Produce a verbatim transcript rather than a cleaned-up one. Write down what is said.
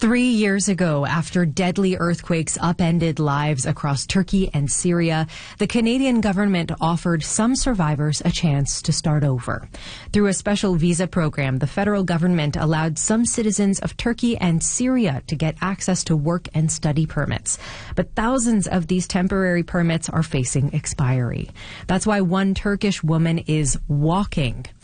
Three years ago, after deadly earthquakes upended lives across Turkey and Syria, the Canadian government offered some survivors a chance to start over. Through a special visa program, the federal government allowed some citizens of Turkey and Syria to get access to work and study permits. But thousands of these temporary permits are facing expiry. That's why one Turkish woman is walking